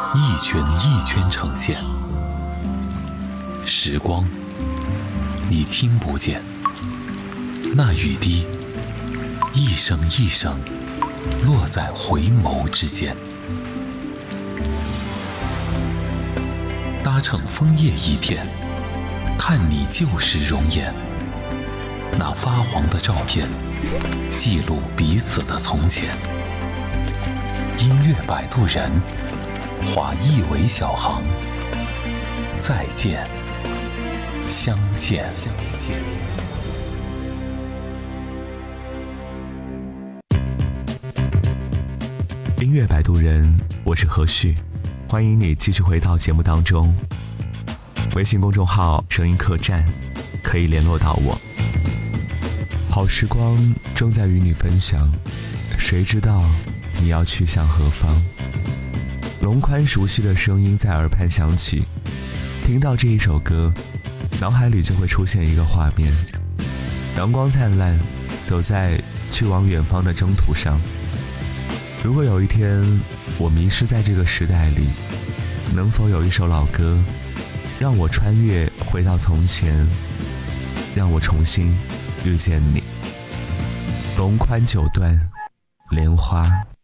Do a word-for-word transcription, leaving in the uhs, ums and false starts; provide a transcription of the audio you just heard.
一圈一圈呈现。时光，你听不见，那雨滴一声一声落在回眸之间。搭乘枫叶一片，看你旧时容颜。那发黄的照片，记录彼此的从前。音乐摆渡人，划一尾小航。再见，相见。相见。 音乐摆渡人，我是何旭，欢迎你继续回到节目当中。微信公众号声音客栈可以联络到我。好时光正在与你分享，谁知道你要去向何方。龙宽熟悉的声音在耳畔响起，听到这一首歌，脑海里就会出现一个画面：阳光灿烂，走在去往远方的征途上。如果有一天我迷失在这个时代里，能否有一首老歌让我穿越回到从前，让我重新遇见你？龙宽九段莲花。